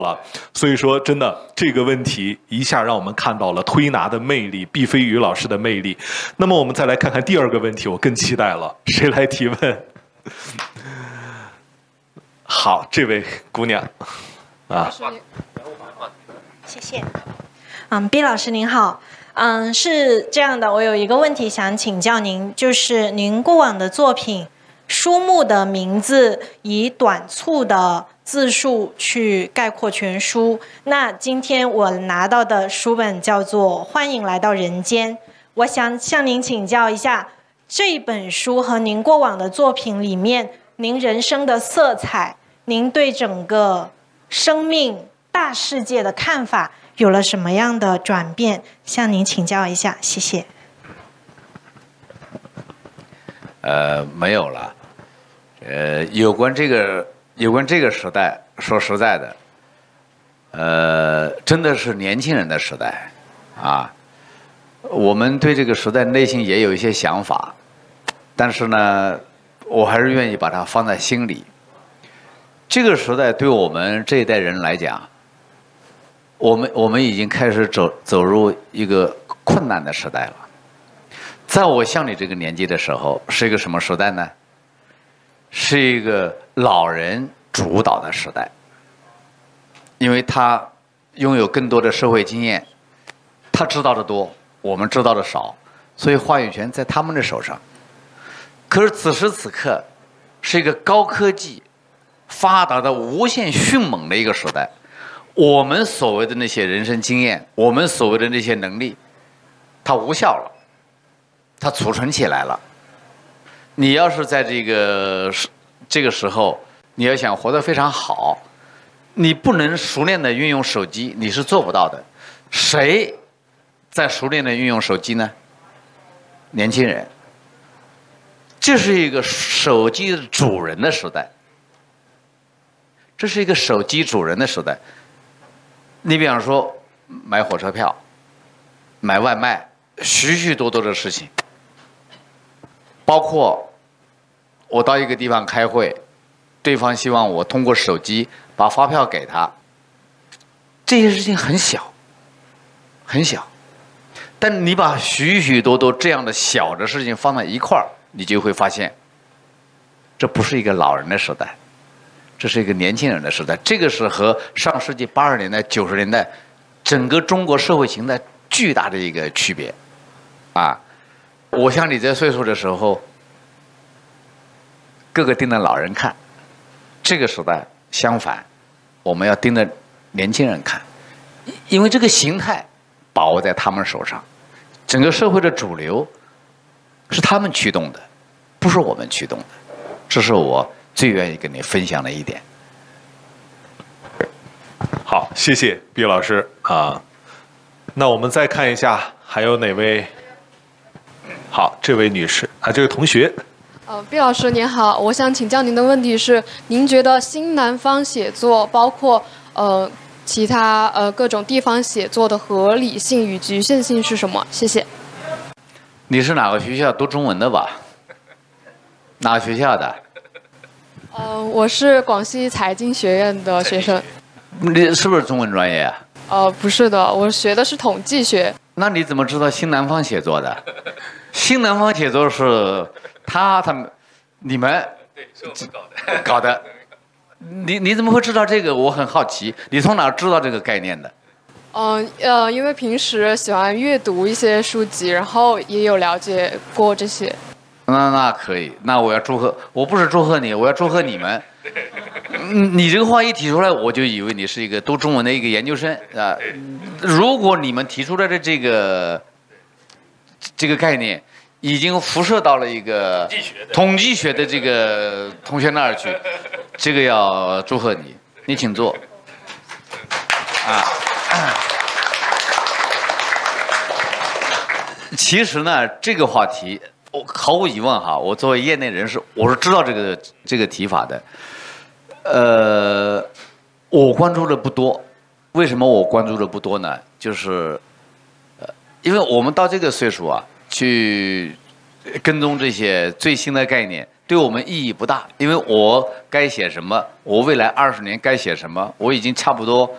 了。所以说，真的这个问题一下让我们看到了推拿的魅力，毕飞宇老师的魅力。那么我们再来看看第二个问题，我更期待了，谁来提问？好，这位姑娘，啊， 谢谢。毕老师您好。是这样的，我有一个问题想请教您，就是您过往的作品，书目的名字以短促的字数去概括全书。那今天我拿到的书本叫做《欢迎来到人间》，我想向您请教一下，这本书和您过往的作品里面，您人生的色彩，您对整个生命大世界的看法有了什么样的转变？向您请教一下，谢谢。 没有了。有关这个时代，说实在的，真的是年轻人的时代啊。我们对这个时代内心也有一些想法，但是呢，我还是愿意把它放在心里。这个时代对我们这一代人来讲，我们已经开始走入一个困难的时代了。在我像你这个年纪的时候，是一个什么时代呢？是一个老人主导的时代，因为他拥有更多的社会经验，他知道的多，我们知道的少，所以话语权在他们的手上。可是此时此刻，是一个高科技发达的无限迅猛的一个时代。我们所谓的那些人生经验，我们所谓的那些能力，它无效了，它储存起来了。你要是在这个时候，你要想活得非常好，你不能熟练的运用手机，你是做不到的。谁在熟练的运用手机呢？年轻人。这是一个手机主人的时代，这是一个手机主人的时代。你比方说买火车票、买外卖，许许多多的事情，包括我到一个地方开会，对方希望我通过手机把发票给他，这些事情很小，很小，但你把许许多多这样的小的事情放在一块儿，你就会发现，这不是一个老人的时代。这是一个年轻人的时代，这个是和上世纪80年代、90年代整个中国社会形态巨大的一个区别，啊！我像你这岁数的时候，个个盯着老人看，这个时代相反，我们要盯着年轻人看，因为这个形态把握在他们手上，整个社会的主流是他们驱动的，不是我们驱动的，这是我最愿意跟你分享的一点。 好，谢谢毕老师啊。那我们再看一下，还有哪位？好，这位女士啊，这位同学。 毕老师您好，我想请教您的问题是，您觉得新南方写作包括其他各种地方写作的合理性与局限性是什么？谢谢。 你是哪个学校读中文的吧？哪个学校的？ 我是广西财经学院的学生。 你是不是中文专业啊？ 不是的，我学的是统计学。 那你怎么知道新南方写作的？新南方写作是他们你们对，是我们搞的。你怎么会知道这个？我很好奇，你从哪知道这个概念的？ 因为平时喜欢阅读一些书籍，然后也有了解过这些。 那可以，那我要祝贺，我不是祝贺你，我要祝贺你们。你这个话一提出来，我就以为你是一个读中文的一个研究生啊。如果你们提出来的这个概念已经辐射到了一个统计学的这个同学那儿去，这个要祝贺你，你请坐。其实呢，这个话题，毫无疑问哈，我作为业内人士，我是知道这个提法的。我关注的不多，为什么我关注的不多呢？就是因为我们到这个岁数啊，去跟踪这些最新的概念，对我们意义不大。因为我该写什么，我未来20年该写什么，我已经差不多